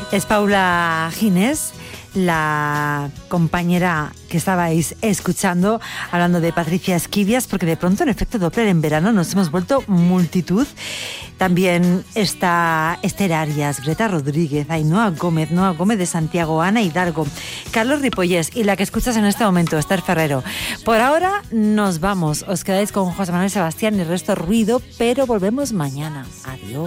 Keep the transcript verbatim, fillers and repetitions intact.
Es Paula Ginés, la compañera que estabais escuchando, hablando de Patricia Esquivias, porque de pronto en Efecto Doppler en verano nos hemos vuelto multitud. También está Esther Arias, Greta Rodríguez, Ainhoa Gómez, Noa Gómez de Santiago, Ana Hidalgo, Carlos Ripollés y la que escuchas en este momento, Esther Ferrero. Por ahora nos vamos, os quedáis con José Manuel Sebastián y el resto ruido, pero volvemos mañana. Adiós.